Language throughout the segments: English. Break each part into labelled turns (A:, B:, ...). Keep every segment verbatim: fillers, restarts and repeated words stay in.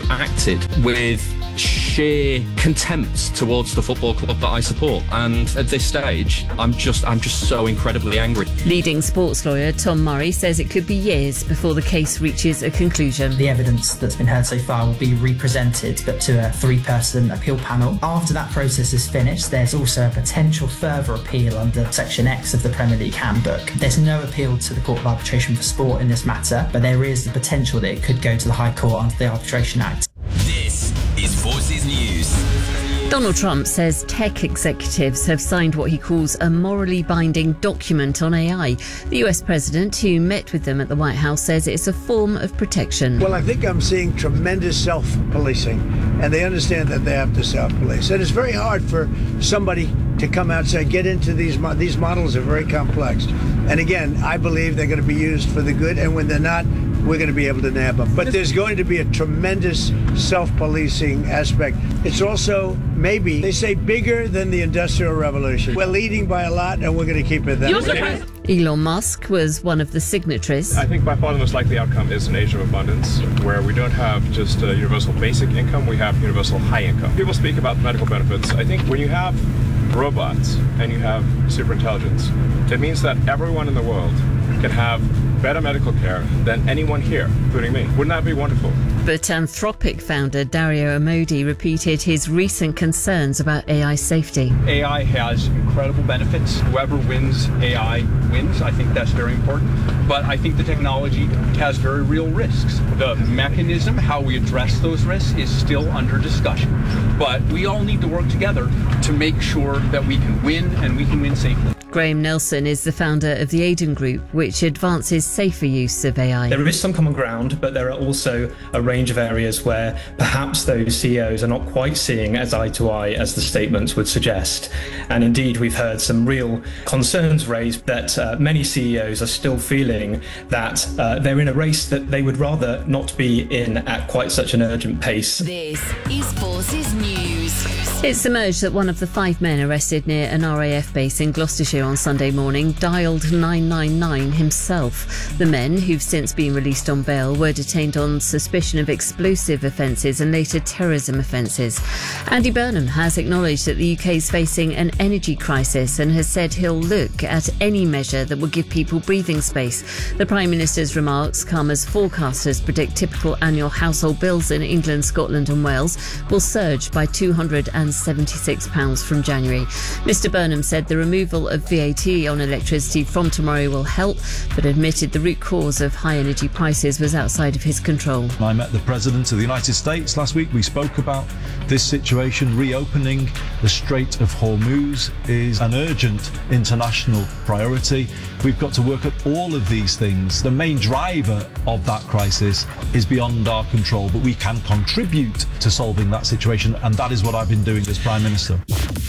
A: acted with sheer contempt towards the football club that I support, and at this stage I'm just I'm just so incredibly angry.
B: Leading sports lawyer Tom Murray says it could be years before the case reaches a conclusion.
C: The evidence that's been heard so far will be represented but to a three-person appeal panel. After that process is finished, there's also a potential further appeal under Section X of the Premier League Handbook. There's no appeal to the Court of Arbitration for Sport in this matter, but there is the potential that it could go to the High Court under the Arbitration Act.
D: This is Forces News.
B: Donald Trump says tech executives have signed what he calls a morally binding document on A I. The U S president, who met with them at the White House, says it's a form of protection.
E: Well, I think I'm seeing tremendous self-policing, and they understand that they have to self-police. And it's very hard for somebody to come out and say, get into these, mo- these models are very complex. And again, I believe they're going to be used for the good, and when they're not, we're going to be able to nab them. But there's going to be a tremendous self-policing aspect. It's also, maybe, they say bigger than the Industrial Revolution. We're leading by a lot, and we're going to keep it that way.
B: Elon Musk was one of the signatories.
F: I think by far the most likely outcome is an age of abundance, where we don't have just a universal basic income, we have universal high income. People speak about medical benefits. I think when you have robots and you have superintelligence, it means that everyone in the world can have better medical care than anyone here, including me. Wouldn't that be wonderful?
B: But Anthropic founder Dario Amodi repeated his recent concerns about A I safety.
G: A I has incredible benefits. Whoever wins A I wins. I think that's very important. But I think the technology has very real risks. The mechanism, how we address those risks, is still under discussion. But we all need to work together to make sure that we can win, and we can win safely.
B: Graham Nelson is the founder of the Aiden Group, which advances safer use of A I.
H: There is some common ground, but there are also a range of areas where perhaps those C E Os are not quite seeing as eye to eye as the statements would suggest. And indeed, we've heard some real concerns raised that uh, many C E Os are still feeling that uh, they're in a race that they would rather not be in at quite such an urgent pace.
D: This is Forces News.
B: It's emerged that one of the five men arrested near an R A F base in Gloucestershire on Sunday morning dialed nine nine nine himself. The men, who've since been released on bail, were detained on suspicion of explosive offences and later terrorism offences. Andy Burnham has acknowledged that the U K is facing an energy crisis and has said he'll look at any measure that will give people breathing space. The Prime Minister's remarks come as forecasters predict typical annual household bills in England, Scotland and Wales will surge by two hundred seventy-six pounds from January. Mr Burnham said the removal of V A T on electricity from tomorrow will help, but admitted the root cause of high energy prices was outside of his control.
I: I met the President of the United States last week. We spoke about this situation. Reopening the Strait of Hormuz is an urgent international priority. We've got to work at all of these things. The main driver of that crisis is beyond our control, but we can contribute to solving that situation, and that is what I've been doing as Prime Minister.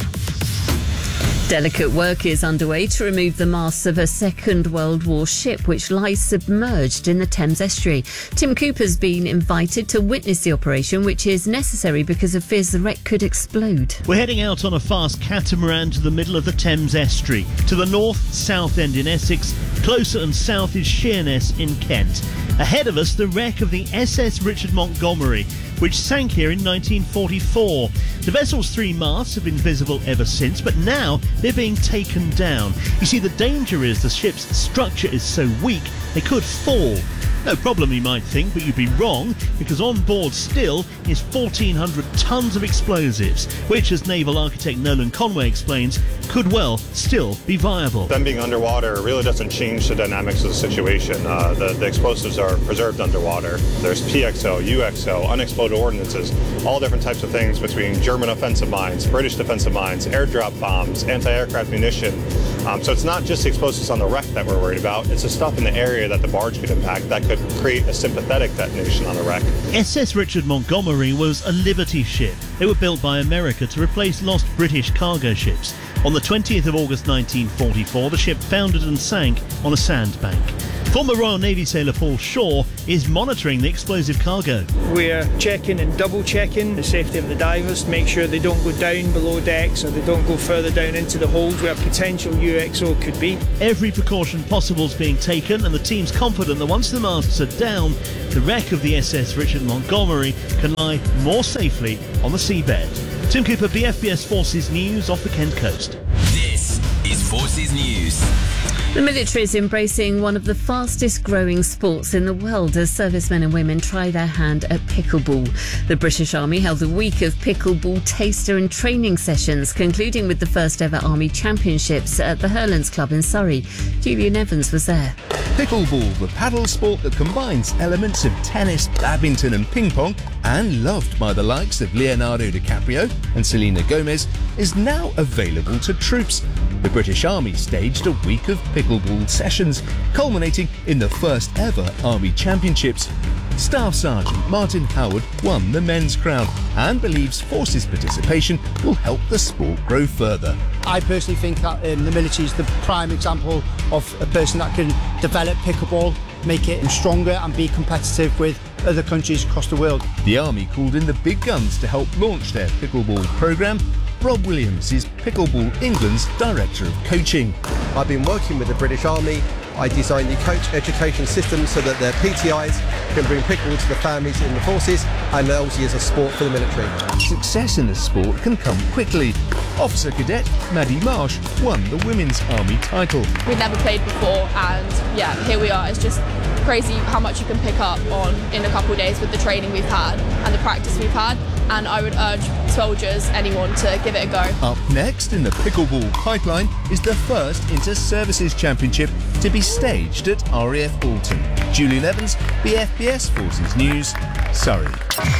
B: Delicate work is underway to remove the masts of a Second World War ship which lies submerged in the Thames estuary. Tim Cooper's been invited to witness the operation, which is necessary because of fears the wreck could explode.
J: We're heading out on a fast catamaran to the middle of the Thames estuary. To the north, South End in Essex. Closer and south is Sheerness in Kent. Ahead of us, the wreck of the S S Richard Montgomery, which sank here in nineteen forty-four. The vessel's three masts have been visible ever since, but now they're being taken down. You see, the danger is the ship's structure is so weak they could fall. No problem, you might think, but you'd be wrong, because on board still is fourteen hundred tonnes of explosives, which, as naval architect Nolan Conway explains, could well still be viable.
K: Them being underwater really doesn't change the dynamics of the situation. Uh, the, the explosives are preserved underwater. There's P X O, U X O, unexploded ordnances, all different types of things between German offensive mines, British defensive mines, airdrop bombs, anti-aircraft munition. Um, so it's not just the explosives on the wreck that we're worried about, it's the stuff in the area that the barge could impact that could create a sympathetic detonation on the wreck.
J: S S Richard Montgomery was a Liberty ship. They were built by America to replace lost British cargo ships. On the twentieth of August nineteen forty-four, the ship foundered and sank on a sandbank. Former Royal Navy sailor Paul Shaw is monitoring the explosive cargo.
L: We're checking and double checking the safety of the divers to make sure they don't go down below decks or they don't go further down into the holds where potential U X O could be.
J: Every precaution possible is being taken, and the team's confident that once the masts are down, the wreck of the S S Richard Montgomery can lie more safely on the seabed. Tim Cooper, B F B S Forces News off the Kent coast.
D: This is Forces News.
B: The military is embracing one of the fastest growing sports in the world as servicemen and women try their hand at pickleball. The British Army held a week of pickleball taster and training sessions, concluding with the first ever Army Championships at the Herlands Club in Surrey. Julian Evans was there.
M: Pickleball, the paddle sport that combines elements of tennis, badminton and ping pong, and loved by the likes of Leonardo DiCaprio and Selena Gomez, is now available to troops. The British Army staged a week of pickleball sessions, culminating in the first ever Army Championships. Staff Sergeant Martin Howard won the men's crown and believes Forces participation will help the sport grow further.
N: I personally think that um, the military is the prime example of a person that can develop pickleball, make it stronger and be competitive with other countries across the world.
M: The Army called in the big guns to help launch their pickleball programme. Rob Williams is Pickleball England's Director of Coaching.
O: I've been working with the British Army. I designed the coach education system so that their P T Is can bring pickleball to the families in the forces and obviously as a sport for the military.
M: Success in the sport can come quickly. Officer Cadet Maddie Marsh won the Women's Army title.
P: We'd never played before and yeah, here we are. It's just crazy how much you can pick up on in a couple of days with the training we've had and the practice we've had, and I would urge soldiers, anyone, to give it a go.
M: Up next in the pickleball pipeline is the first Inter-Services Championship to be staged at R A F Alton. Julian Evans, B F B S Forces News, Surrey.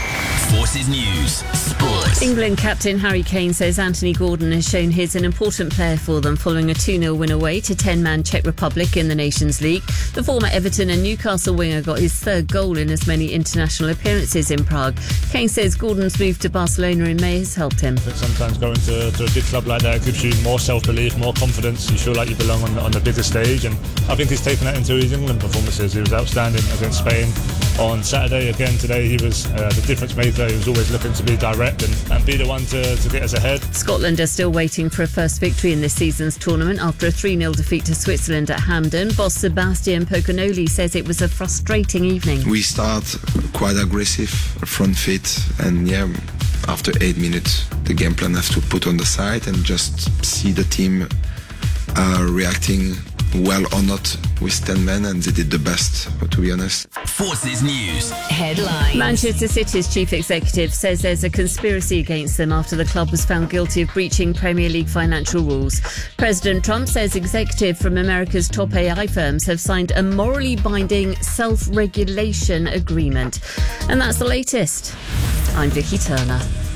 D: Forces News, Sport.
B: England captain Harry Kane says Anthony Gordon has shown he's an important player for them following a two nil win away to ten-man Czech Republic in the Nations League. The former Everton and Newcastle winger got his third goal in as many international appearances in Prague. Kane says Gordon's move to Barcelona in May has helped him.
Q: Sometimes going to, to a big club like that gives you more self-belief, more confidence. You feel like you belong on, on the bigger stage, and I think he's taken that into his England performances. He was outstanding against Spain on Saturday. Again today he was uh, the difference maker. He was always looking to be direct and, and be the one to, to get us ahead.
B: Scotland are still waiting for a first victory in this season's tournament after a three nil defeat to Switzerland at Hampden. Boss Sebastian Pocanoli says it was a frustrating evening.
R: We start quite aggressive, front foot, and yeah, after eight minutes the game plan has to put on the side and just see the team uh, reacting well or not with ten men, and they did the best, to be honest.
D: Forces News headlines.
B: Manchester City's chief executive says there's a conspiracy against them after the club was found guilty of breaching Premier League financial rules. President Trump says executives from America's top A I firms have signed a morally binding self-regulation agreement. And that's the latest. I'm Vicky Turner.